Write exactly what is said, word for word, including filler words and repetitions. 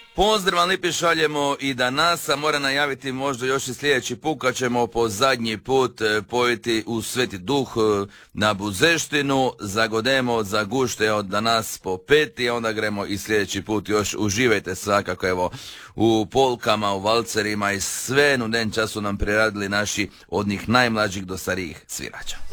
Pozdrav vam lijepi šaljemo i da nas, a mora najaviti možda još i sljedeći put kad ćemo po zadnji put pojeti u Sveti Duh na Buzeštinu, zagodemo za gušte od danas po peti, a onda gremo i sljedeći put još uživajte svakako evo u polkama, u valcerima i sve nu den času nam priradili naši od njih najmlađih do starijih svirača.